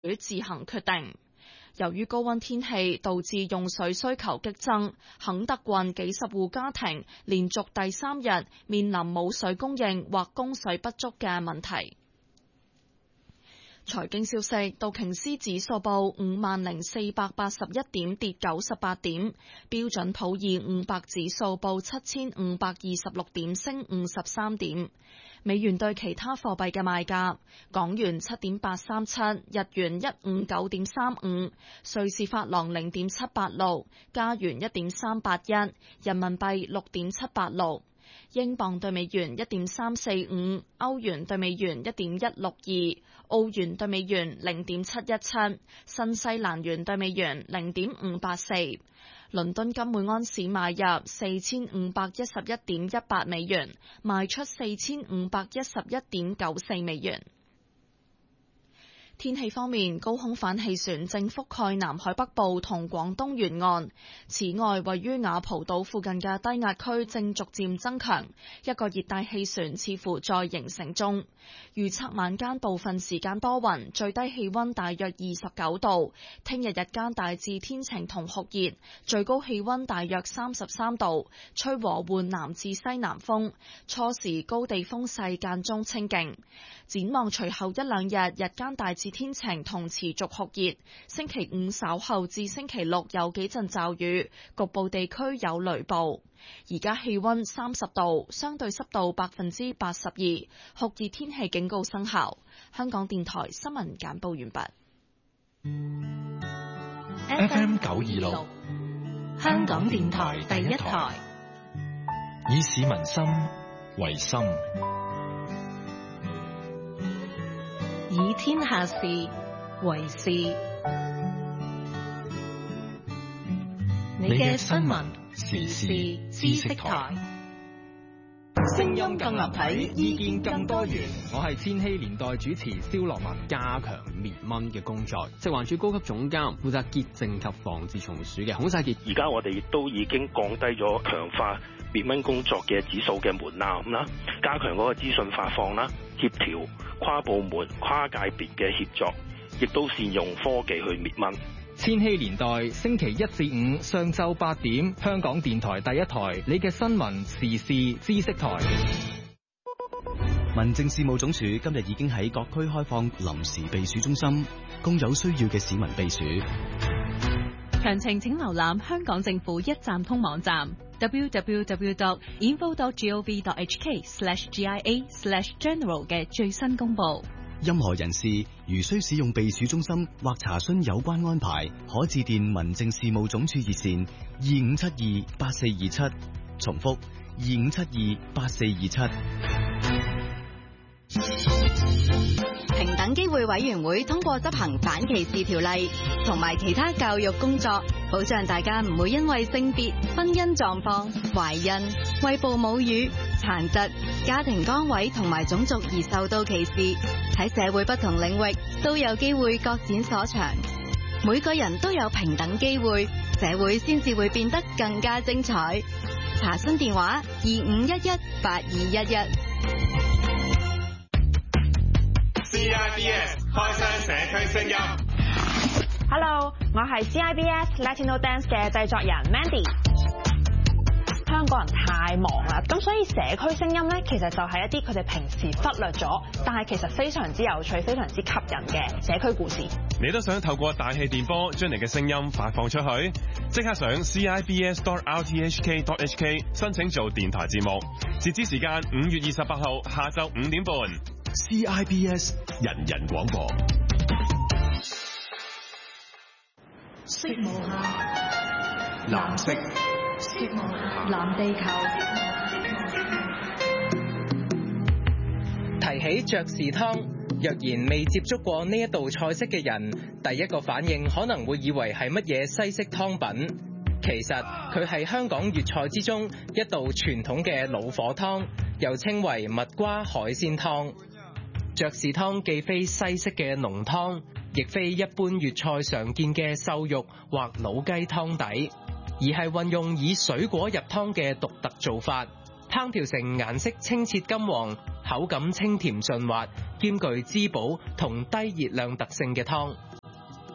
自行決定。由於高溫天氣導致用水需求激增，肯特郡幾十戶家庭連續第3日面臨冇水供應或供水不足嘅問題。財經消息，道瓊斯指數報50,481點，跌98點；標準普爾500指數報7,526點，升53點。美元對其他貨幣嘅賣價：港元7.837，日元159.35，瑞士法郎0.786，加元1.381，人民幣6.786。英鎊對美元1.345，歐元對美元1.162，澳元對美元0.717，新西蘭元對美元0.584。倫敦金每安士買入4511.18美元，賣出4511.94美元。天氣方面，高空反氣旋正覆蓋南海北部同廣東沿岸。此外，位於雅蒲島附近嘅低壓區正逐漸增強，一個熱帶氣旋似乎在形成中。預測晚間部分時間多雲，最低氣溫大約29度。聽日日間大致天晴同酷熱，最高氣溫大約33度，吹和緩南至西南風，初時高地風勢間中清勁。展望隨後一兩日，日間大致天晴同持續酷熱，星期五稍後至星期六有幾陣驟雨，局部地區有雷暴。而家氣溫30度，相對濕度82%，酷熱天氣警告生效。香港電台新聞簡報完畢。 FM 926， 香港電台第一台， 以市民心為心， 以天下事為事。你嘅新聞時事知識台， 聲音更立體，意見更多元。 我係千禧年代主持蕭樂文。加強滅蚊嘅工作，食環署高級總監負責潔淨及防治蟲鼠嘅孔世傑。 而家我哋亦都已經降低咗強化滅蚊工作嘅指數嘅門檻啦，加強嗰個資訊發放啦，協調跨部門、跨界別嘅協作，亦都善用科技去滅蚊。 千禧年代星期1至5上晝8點，香港電台第一台，你嘅新聞時事知識台。 民政事務總署今日已經喺各區開放臨時避暑中心，供有需要嘅市民避暑。 詳情請瀏覽香港政府一站通網站 www.info.gov.hk/GIA/general 嘅最新公佈。 任何人士如需使用避暑中心或查詢有關安排，可致電民政事務總署熱線25728427，重複25728427。 平等機會委員會通過執行反歧視條例同埋其他教育工作，保障大家唔會因為性別、婚姻狀況、懷孕、餵哺母乳、殘疾、家庭崗位同埋種族而受到歧視。喺社會不同領域都有機會各展所長，每個人都有平等機會，社會先至會變得更加精彩。查詢電話25118211。 CIBS 開箱社區聲音。Hello， 我係 CIBS Latino Dance 嘅製作人 Mandy。香港人太忙啦，咁所以社區聲音咧，其實就係一啲佢哋平時忽略咗，但係其實非常之有趣、非常之吸引嘅社區故事。 你都想透過大氣電波將你嘅聲音發放出去？即刻上 CIBS.RTHK.HK 申請做電台節目，截止時間5月28號下晝5點半。 CIBS 人人廣播。 色無限， 藍色。 色無限，藍地球。 提起爵士湯，若然未接觸過呢一道菜式嘅人，第一個反應可能會以為係乜嘢西式湯品。其實佢係香港粵菜之中一道傳統嘅老火湯，又稱為蜜瓜海鮮湯。爵士湯既非西式嘅濃湯，亦非一般粵菜常見嘅瘦肉或老雞湯底，而係運用以水果入湯嘅獨特做法，烹調成顏色清澈金黃、口感清甜順滑、兼具滋補同低熱量特性嘅湯。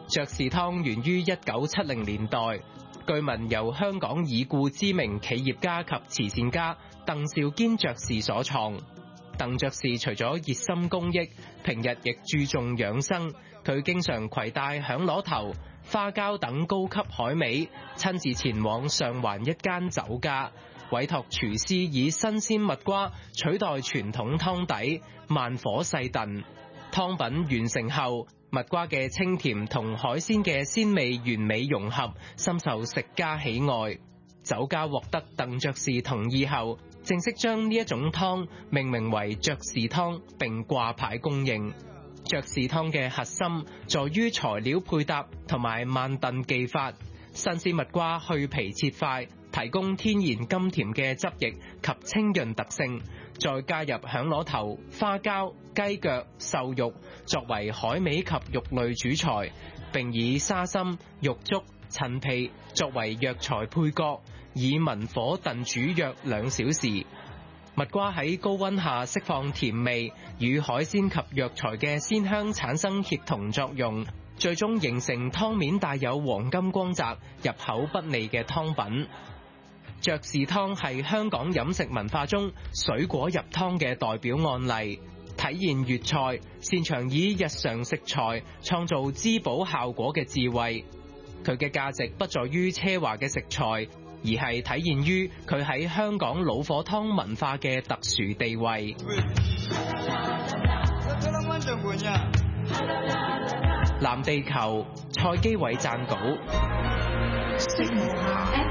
爵士湯源於1970年代，據聞由香港已故知名企業家及慈善家鄧肇堅爵士所創。鄧爵士除咗熱心公益，平日亦注重養生。佢經常攜帶響螺頭、花膠等高級海味，親自前往上環一間酒家，委託廚師以新鮮蜜瓜取代傳統湯底，慢火細燉。湯品完成後，蜜瓜嘅清甜同海鮮嘅鮮味完美融合，深受食家喜愛。酒家獲得鄧爵士同意後，正式將呢一種湯命名為爵士湯並掛牌供應。爵士湯嘅核心在於材料配搭同埋慢燉技法，新鮮蜜瓜去皮切塊，提供天然甘甜嘅汁液及清潤特性，再加入響螺頭、花膠、雞腳、瘦肉作為海味及肉類主材，並以沙參、肉粥、陳皮作為藥材配角，以文火燉煮約2小時。蜜瓜喺高溫下釋放甜味，與海鮮及藥材嘅鮮香產生協同作用，最終形成湯面帶有黃金光澤、入口不膩嘅湯品。爵士湯係香港飲食文化中水果入湯嘅代表案例，體現粵菜擅長以日常食材創造滋補效果嘅智慧。佢嘅價值不在於奢華嘅食材，而係體現於佢喺香港老火湯文化嘅特殊地位。藍地球，蔡基偉撰稿。